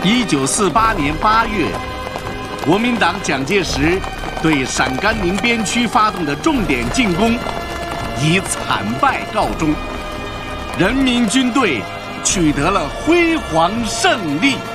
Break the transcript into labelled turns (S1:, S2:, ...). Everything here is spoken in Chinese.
S1: 1948年8月，国民党蒋介石对陕甘宁边区发动的重点进攻以惨败告终，人民军队取得了辉煌胜利。